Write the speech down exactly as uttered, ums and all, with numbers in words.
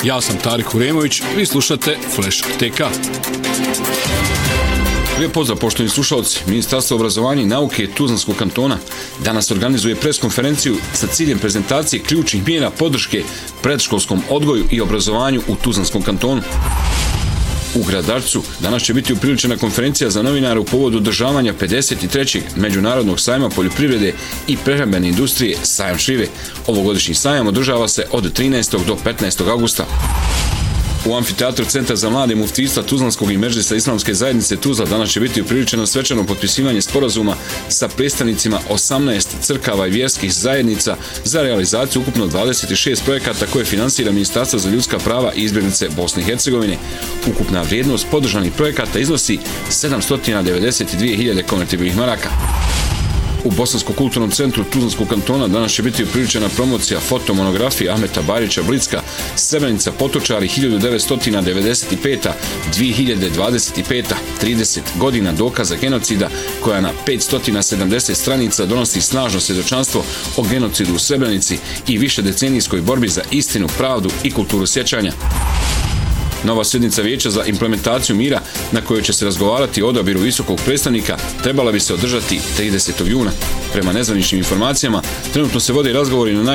Ja sam Tarik Uremović, vi slušate Flash T K. Lijep pozdrav, poštovani slušalci. Ministarstvo obrazovanja i nauke Tuzlanskog kantona danas organizuje preskonferenciju sa ciljem prezentacije ključnih mjera podrške predškolskom odgoju i obrazovanju u Tuzlanskom kantonu. U Gradarcu danas će biti upriličena konferencija za novinare u povodu održavanja pedeset trećeg Međunarodnog sajma poljoprivrede i prehrambene industrije Sajam šljive. Ovogodišnji sajam održava se od trinaestog do petnaestog augusta. U amfiteatru Centra za mlade muftijstva Tuzlanskog i Medžlisa Islamske zajednice Tuzla danas će biti upriličeno svečano potpisivanje sporazuma sa predstavnicima osamnaest crkava i vjerskih zajednica za realizaciju ukupno dvadeset šest projekata koje finansira Ministarstvo za ljudska prava i izbjeglice Bosne i Hercegovine. Ukupna vrijednost podržanih projekata iznosi sedamsto devedeset dvije hiljade konvertibilnih maraka. U Bosanskom kulturnom centru Tuzlanskog kantona danas će biti upriličena promocija fotomonografije Ahmeta Barića Blitzka Srebrenica Potočari hiljadu devetsto devedeset peta do dvije hiljade dvadeset peta. trideset godina dokaza genocida koja na petsto sedamdeset stranica donosi snažno svjedočanstvo o genocidu u Srebrenici i višedecenijskoj borbi za istinu, pravdu i kulturu sjećanja. Nova sjednica Vijeća za implementaciju mira na kojoj će se razgovarati o odabiru visokog predstavnika trebala bi se održati tridesetog juna. Prema nezvaničnim informacijama, trenutno se vode razgovori na